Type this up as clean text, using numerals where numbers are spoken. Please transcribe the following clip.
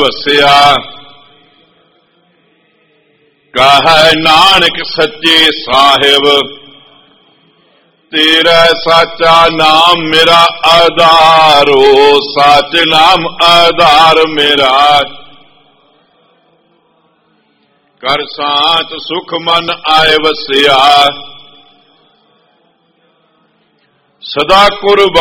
ਵਸਿਆ। ਕਹੈ ਨਾਨਕ ਸੱਚੇ ਸਾਹਿਬ, ਤੇਰਾ ਸਾਚਾ ਨਾਮ ਮੇਰਾ ਆਧਾਰੋ। ਸੱਚ ਨਾਮ ਆਧਾਰ ਮੇਰਾ, ਕਰ ਸਾਚ ਸੁਖ ਮਨ ਆਏ ਵਸਿਆ। ਸਦਾ ਕੁਰਬਾਨ